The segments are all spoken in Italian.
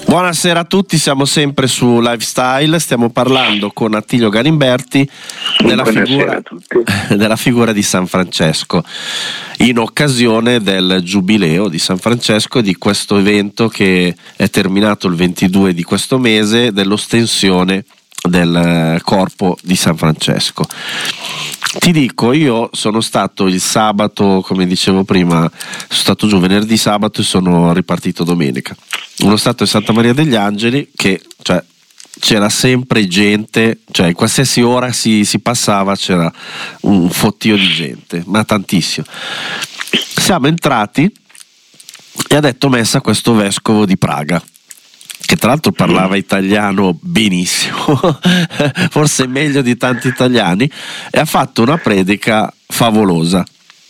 Buonasera a tutti, siamo sempre su Lifestyle, stiamo parlando con Attilio Galimberti della figura di San Francesco, in occasione del Giubileo di San Francesco e di questo evento che è terminato il 22 di questo mese, dell'ostensione del corpo di San Francesco. Ti dico, io sono stato il sabato, come dicevo prima, sono stato giù venerdì, sabato e sono ripartito domenica. Sono stato in Santa Maria degli Angeli, che c'era sempre gente, in qualsiasi ora si passava c'era un fottio di gente, ma tantissimo. Siamo entrati e ha detto messa questo vescovo di Praga, che tra l'altro parlava italiano benissimo, forse meglio di tanti italiani, e ha fatto una predica favolosa.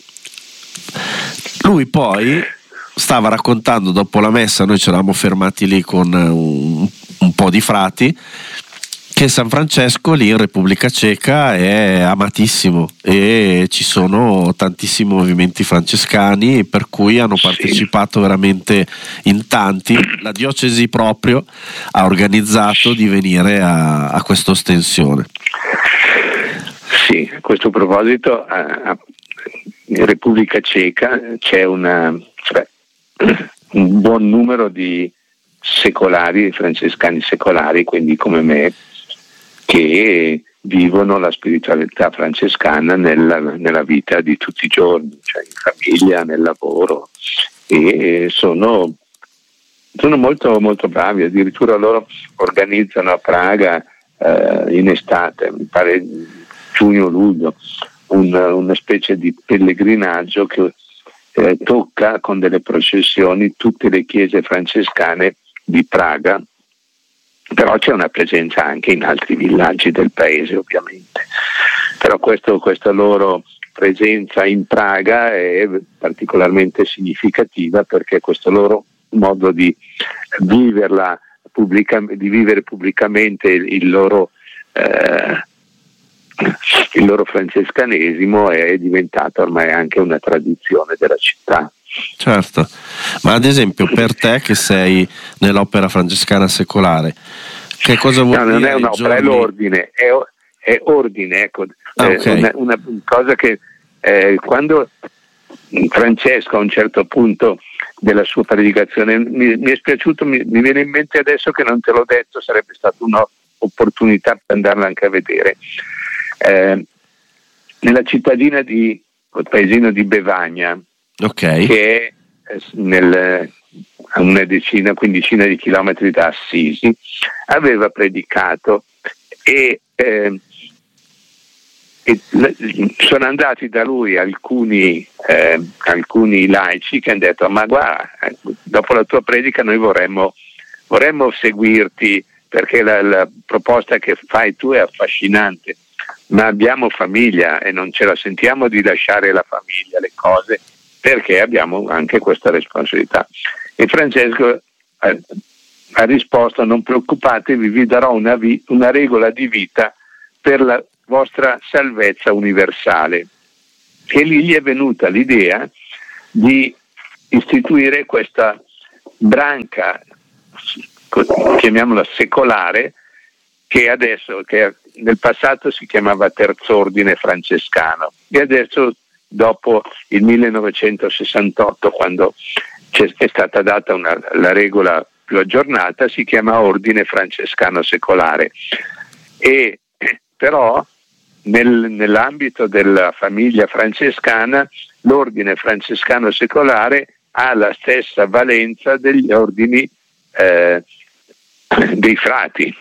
Lui poi stava raccontando, dopo la messa, noi ci eravamo fermati lì con un po' di frati, che San Francesco lì in Repubblica Ceca è amatissimo e ci sono tantissimi movimenti francescani, per cui hanno partecipato veramente in tanti. La diocesi proprio ha organizzato di venire a questa ostensione. Sì, a questo proposito in Repubblica Ceca c'è un buon numero di secolari, francescani secolari, quindi come me, che vivono la spiritualità francescana nella vita di tutti i giorni, cioè in famiglia, nel lavoro, e sono molto, molto bravi. Addirittura loro organizzano a Praga in estate, mi pare giugno-luglio, una specie di pellegrinaggio che tocca con delle processioni tutte le chiese francescane di Praga, però c'è una presenza anche in altri villaggi del paese, ovviamente. Però questa loro presenza in Praga è particolarmente significativa, perché questo loro modo di vivere pubblicamente il loro francescanesimo è diventato ormai anche una tradizione della città. Certo, ma ad esempio per te che sei nell'opera francescana secolare, che cosa vuol dire? Non è un'opera, è l'ordine, è ordine, ecco. Okay. Una cosa che quando Francesco a un certo punto della sua predicazione mi è spiaciuto, mi viene in mente adesso che non te l'ho detto, sarebbe stata un'opportunità per andarla anche a vedere. Nella cittadina il paesino di Bevagna, okay, che è a una quindicina di chilometri da Assisi, aveva predicato e sono andati da lui alcuni laici che hanno detto: ma guarda, dopo la tua predica noi vorremmo seguirti, perché la proposta che fai tu è affascinante, ma abbiamo famiglia e non ce la sentiamo di lasciare la famiglia, le cose, perché abbiamo anche questa responsabilità. E Francesco ha risposto: non preoccupatevi, vi darò una regola di vita per la vostra salvezza universale. E lì gli è venuta l'idea di istituire questa branca, chiamiamola secolare, che nel passato si chiamava Terz'Ordine Francescano, e adesso, dopo il 1968, quando è stata data la regola più aggiornata, si chiama Ordine Francescano Secolare. E però nell'ambito della famiglia francescana, l'Ordine Francescano Secolare ha la stessa valenza degli ordini dei frati,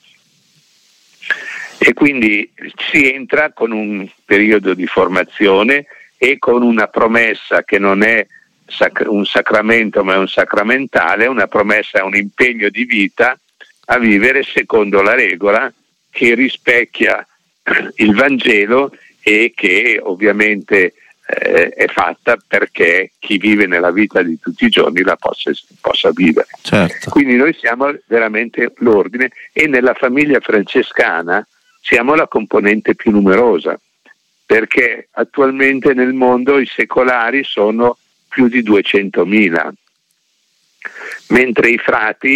e quindi si entra con un periodo di formazione e con una promessa che non è un sacramento ma è un sacramentale, una promessa, è un impegno di vita a vivere secondo la regola che rispecchia il Vangelo e che ovviamente è fatta perché chi vive nella vita di tutti i giorni la possa vivere. Certo. Quindi noi siamo veramente l'ordine, e nella famiglia francescana siamo la componente più numerosa, perché attualmente nel mondo i secolari sono più di 200.000, mentre i frati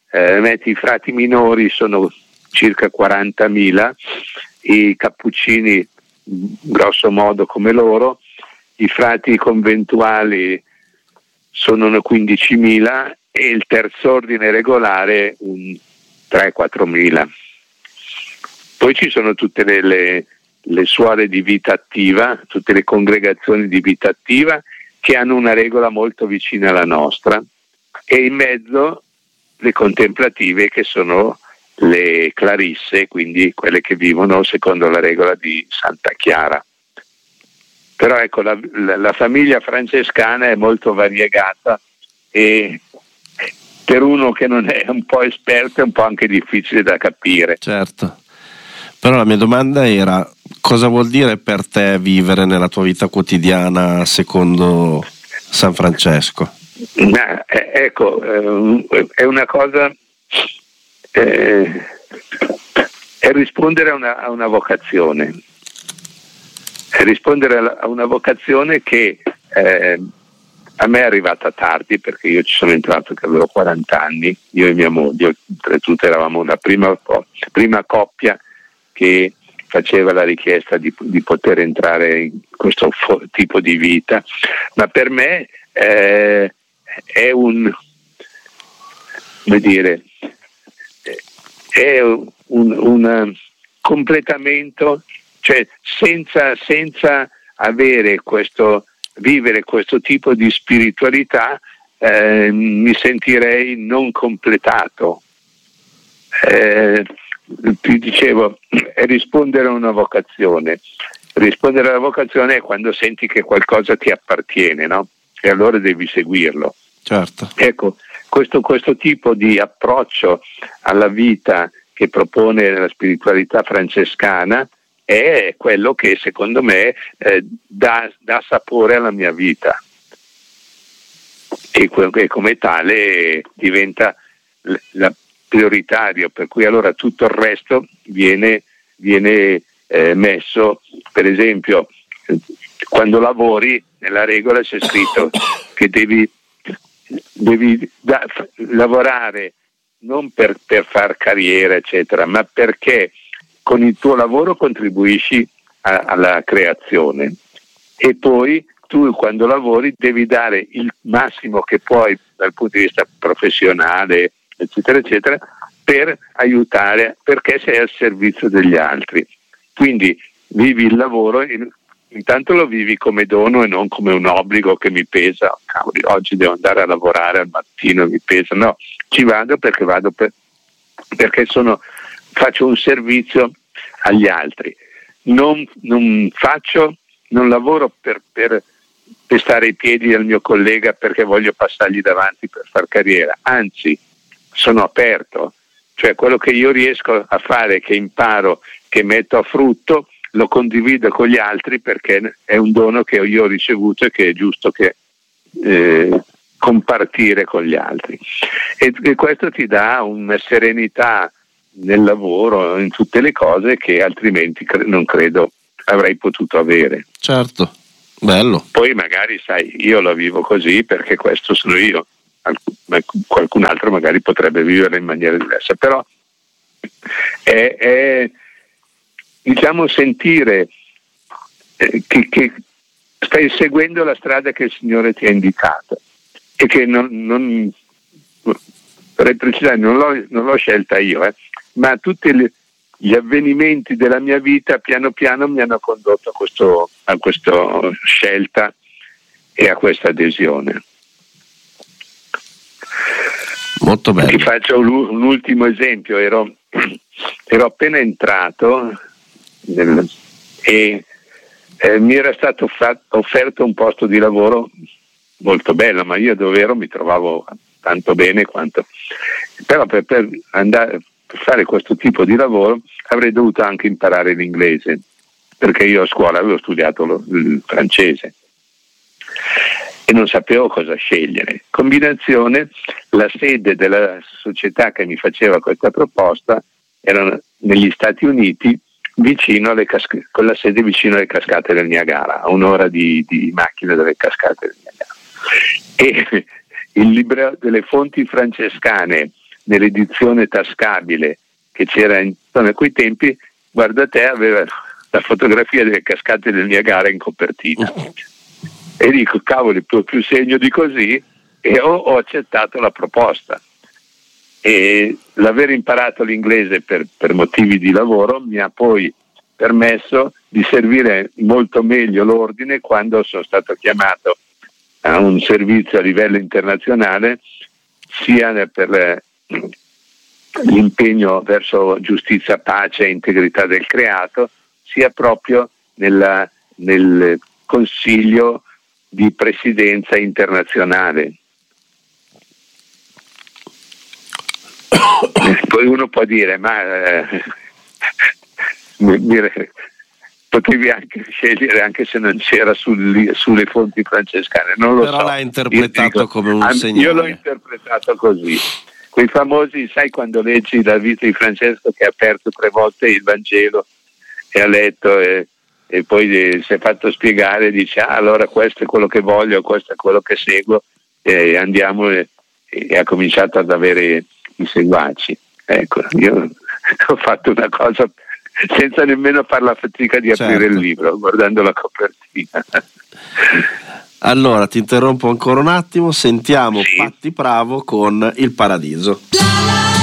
metti i frati minori sono circa 40.000, i cappuccini grosso modo come loro, i frati conventuali sono 15.000 e il terzo ordine regolare un 3-4.000. Poi ci sono tutte le suore di vita attiva, tutte le congregazioni di vita attiva che hanno una regola molto vicina alla nostra, e in mezzo le contemplative che sono le clarisse, quindi quelle che vivono secondo la regola di Santa Chiara. Però ecco, la famiglia francescana è molto variegata e per uno che non è un po' esperto è un po' anche difficile da capire. Certo, però la mia domanda era: cosa vuol dire per te vivere nella tua vita quotidiana secondo San Francesco? Ecco, è una cosa, è rispondere a una vocazione, è rispondere a una vocazione che a me è arrivata tardi, perché io ci sono entrato che avevo 40 anni, io e mia moglie, oltretutto eravamo una prima coppia che faceva la richiesta di poter entrare in questo tipo di vita, ma per me è un completamento, cioè senza vivere questo tipo di spiritualità mi sentirei non completato. Ti dicevo, è rispondere a una vocazione. Rispondere alla vocazione è quando senti che qualcosa ti appartiene, no? E allora devi seguirlo. Certo. Ecco, questo tipo di approccio alla vita che propone la spiritualità francescana è quello che secondo me dà sapore alla mia vita, e come tale diventa prioritario, per cui allora tutto il resto viene messo. Per esempio, quando lavori, nella regola c'è scritto che devi lavorare non per far carriera eccetera, ma perché con il tuo lavoro contribuisci alla creazione, e poi tu quando lavori devi dare il massimo che puoi dal punto di vista professionale eccetera eccetera, per aiutare, perché sei al servizio degli altri. Quindi vivi il lavoro, intanto lo vivi come dono e non come un obbligo che mi pesa. Cavoli, oggi devo andare a lavorare al mattino, mi pesa. No, ci vado perché faccio un servizio agli altri. Non lavoro per pestare i piedi al mio collega perché voglio passargli davanti per far carriera, anzi sono aperto, cioè quello che io riesco a fare, che imparo, che metto a frutto, lo condivido con gli altri, perché è un dono che io ho ricevuto e che è giusto che compartire con gli altri, e questo ti dà una serenità nel lavoro, in tutte le cose, che altrimenti non credo avrei potuto avere. Certo, bello. Poi magari sai, io lo vivo così perché questo sono io, qualcun altro magari potrebbe vivere in maniera diversa, però è diciamo sentire che stai seguendo la strada che il Signore ti ha indicato, e che non l'ho scelta io, ma tutti gli avvenimenti della mia vita piano piano mi hanno condotto a questa scelta e a questa adesione. Molto bello. Ti faccio un ultimo esempio. Ero appena entrato e mi era stato offerto un posto di lavoro molto bello, ma io dove ero mi trovavo tanto bene quanto, però per fare questo tipo di lavoro avrei dovuto anche imparare l'inglese, perché io a scuola avevo studiato il francese e non sapevo cosa scegliere. Combinazione, la sede della società che mi faceva questa proposta era negli Stati Uniti, con la sede vicino alle cascate del Niagara, a un'ora di macchina dalle cascate del Niagara. E il libro delle fonti francescane nell'edizione tascabile che c'era a quei tempi, guarda te, aveva la fotografia delle cascate del Niagara in copertina. E dico, cavoli, più segno di così, e ho accettato la proposta. E l'aver imparato l'inglese per motivi di lavoro mi ha poi permesso di servire molto meglio l'ordine quando sono stato chiamato a un servizio a livello internazionale, sia per l'impegno verso giustizia, pace e integrità del creato, sia proprio nel Consiglio di Presidenza internazionale. Poi uno può dire, ma potevi anche scegliere anche se non c'era sulle fonti francescane, non lo so. Però l'ha interpretato come un segnale. Io l'ho interpretato così. Quei famosi, sai, quando leggi la vita di Francesco che ha aperto 3 volte il Vangelo e ha letto e poi si è fatto spiegare e dice allora questo è quello che voglio, questo è quello che seguo, e andiamo e ha cominciato ad avere i seguaci. Ecco, io ho fatto una cosa senza nemmeno fare la fatica di aprire il libro, guardando la copertina. Allora ti interrompo ancora un attimo, sentiamo Patti Bravo con Il Paradiso.